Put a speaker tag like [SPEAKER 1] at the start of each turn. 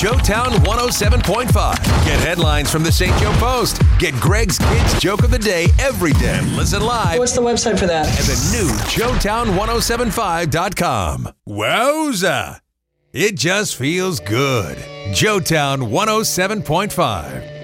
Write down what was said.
[SPEAKER 1] Joetown 107.5. Get headlines from the St. Joe Post. Get Greg's Kids Joke of the Day every day. Listen live
[SPEAKER 2] What's the website for that?
[SPEAKER 1] at the new Joetown1075.com. Wowza! It just feels good. Joetown 107.5.